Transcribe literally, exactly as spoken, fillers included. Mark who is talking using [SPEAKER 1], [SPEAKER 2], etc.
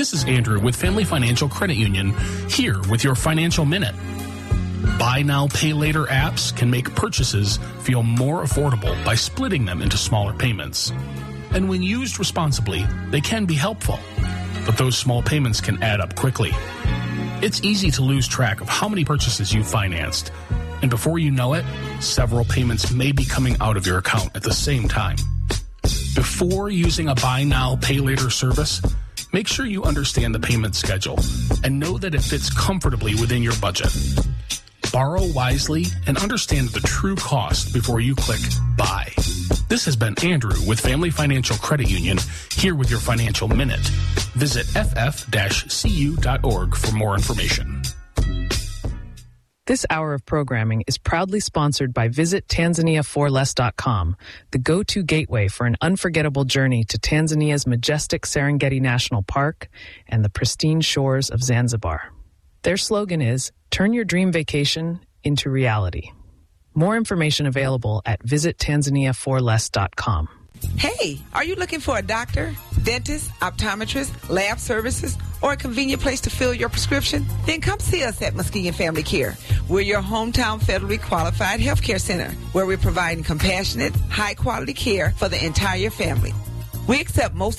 [SPEAKER 1] This is Andrew with Family Financial Credit Union, here with your Financial Minute. Buy now, pay later apps can make purchases feel more affordable by splitting them into smaller payments. And when used responsibly, they can be helpful. But those small payments can add up quickly. It's easy to lose track of how many purchases you financed. And before you know it, several payments may be coming out of your account at the same time. Before using a buy now, pay later service, make sure you understand the payment schedule and know that it fits comfortably within your budget. Borrow wisely and understand the true cost before you click buy. This has been Andrew with Family Financial Credit Union, here with your Financial Minute. Visit f f dash c u dot org for more information.
[SPEAKER 2] This hour of programming is proudly sponsored by Visit Tanzania For Less dot com, the go-to gateway for an unforgettable journey to Tanzania's majestic Serengeti National Park and the pristine shores of Zanzibar. Their slogan is, turn your dream vacation into reality. More information available at Visit Tanzania For Less dot com.
[SPEAKER 3] Hey, are you looking for a doctor, dentist, optometrist, lab services, or a convenient place to fill your prescription? Then come see us at Muskegon Family Care. We're your hometown federally qualified healthcare center, where we're providing compassionate, high-quality care for the entire family. We accept most